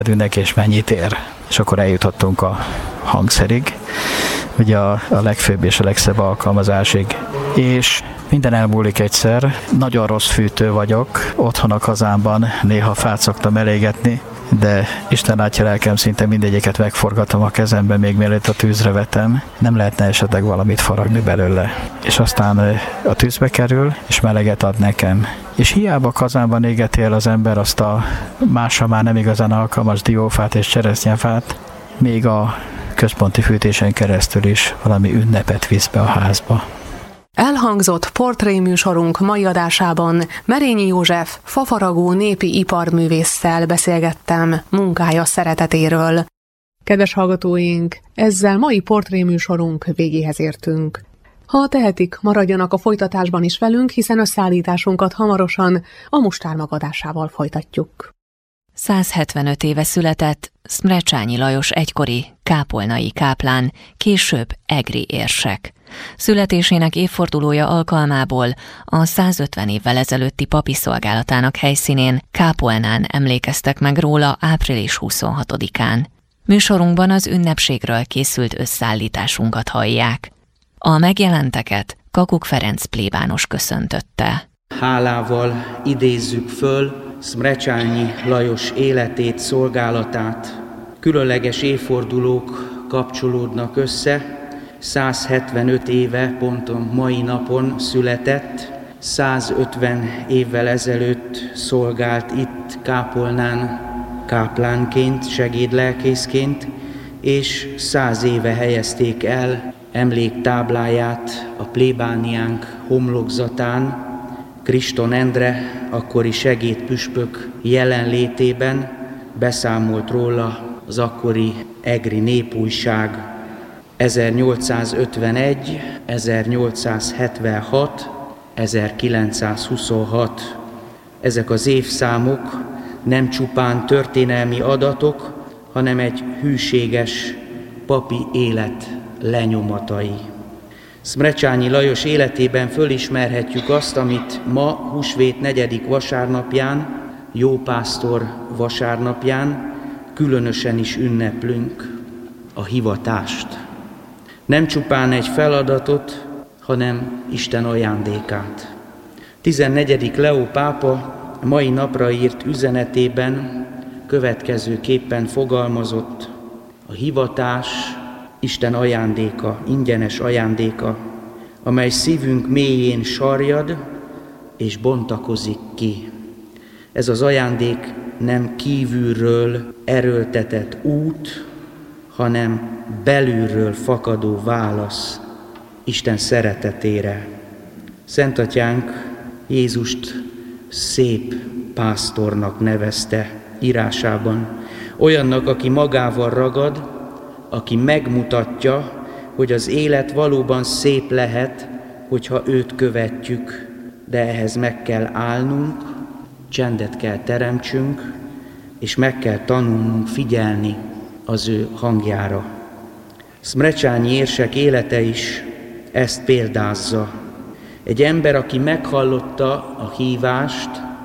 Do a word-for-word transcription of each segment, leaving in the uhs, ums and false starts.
Ünnek és mennyit ér. És akkor eljutottunk a hangszerig, ugye a, a legfőbb és a legszebb alkalmazásig. És minden elmúlik egyszer. Nagyon rossz fűtő vagyok, otthon a kazánban néha fát szoktam elégetni, de Isten látja lelkem, szinte mindegyiket megforgatom a kezembe, még mielőtt a tűzre vetem. Nem lehetne esetleg valamit faragni belőle. És aztán a tűzbe kerül, és meleget ad nekem. És hiába kazánban égeti el az ember azt a másra már nem igazán alkalmas diófát és cseresznyefát, még a központi fűtésen keresztül is valami ünnepet visz be a házba. Elhangzott portréműsorunk mai adásában Merényi József fafaragó népi iparművésszel beszélgettem munkája szeretetéről. Kedves hallgatóink, ezzel mai portréműsorunk végéhez értünk. Ha tehetik, maradjanak a folytatásban is velünk, hiszen a szállításunkat hamarosan a Mustármag adásával folytatjuk. száz hetvenöt éve született Szmrecsányi Lajos egykori kápolnai káplán, később egri érsek. Születésének évfordulója alkalmából a százötven évvel ezelőtti papi szolgálatának helyszínén, Kápolnán emlékeztek meg róla április huszonhatodikán. Műsorunkban az ünnepségről készült összeállításunkat hallják. A megjelenteket Kakuk Ferenc plébános köszöntötte. Hálával idézzük föl Szmrecsányi Lajos életét, szolgálatát. Különleges évfordulók kapcsolódnak össze. száz hetvenöt éve pont a mai napon született, százötven évvel ezelőtt szolgált itt Kápolnán káplánként, segédlelkészként, és száz éve helyezték el emléktábláját a plébániánk homlokzatán, Kriston Endre, akkori segédpüspök jelenlétében beszámolt róla az akkori egri népújság. ezernyolcszázötvenegy, ezernyolcszázhetvenhat, ezerkilencszázhuszonhat. Ezek az évszámok nem csupán történelmi adatok, hanem egy hűséges papi élet lenyomatai. Szmrecsányi Lajos életében fölismerhetjük azt, amit ma húsvét negyedik vasárnapján, Jópásztor vasárnapján különösen is ünneplünk, a hivatást. Nem csupán egy feladatot, hanem Isten ajándékát. tizennegyedik Leó pápa mai napra írt üzenetében következőképpen fogalmazott: a hivatás Isten ajándéka, ingyenes ajándéka, amely szívünk mélyén sarjad és bontakozik ki. Ez az ajándék nem kívülről erőltetett út, hanem belülről fakadó válasz Isten szeretetére. Szent Atyánk Jézust szép pásztornak nevezte írásában, olyannak, aki magával ragad, aki megmutatja, hogy az élet valóban szép lehet, hogyha őt követjük, de ehhez meg kell állnunk, csendet kell teremtsünk, és meg kell tanulnunk figyelni az ő hangjára. Szmrecsányi érsek élete is ezt példázza. Egy ember, aki meghallotta a hívást,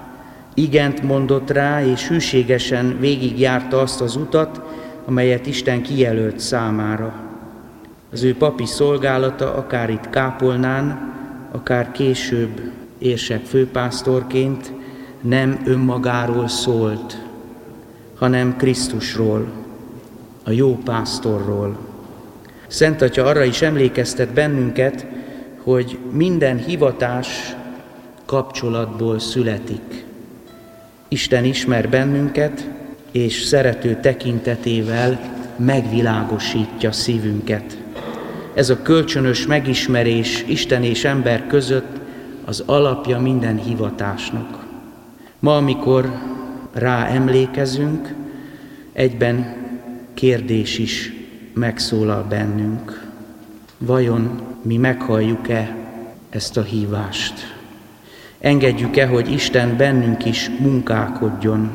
igent mondott rá, és hűségesen végigjárta azt az utat, amelyet Isten kijelölt számára. Az ő papi szolgálata akár itt Kápolnán, akár később érsek főpásztorként nem önmagáról szólt, hanem Krisztusról, a jó pásztorról. Szent Atya arra is emlékeztet bennünket, hogy minden hivatás kapcsolatból születik. Isten ismer bennünket, és szerető tekintetével megvilágosítja szívünket. Ez a kölcsönös megismerés Isten és ember között az alapja minden hivatásnak. Ma, amikor rá emlékezünk, egyben kérdés is megszólal bennünk. Vajon mi meghalljuk-e ezt a hívást? Engedjük-e, hogy Isten bennünk is munkálkodjon?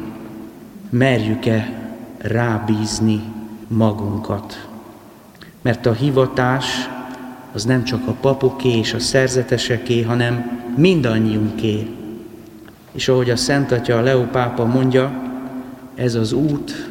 Merjük-e rábízni magunkat? Mert a hivatás az nem csak a papoké és a szerzeteseké, hanem mindannyiunké. És ahogy a Szent Atya, a Leó pápa mondja, ez az út,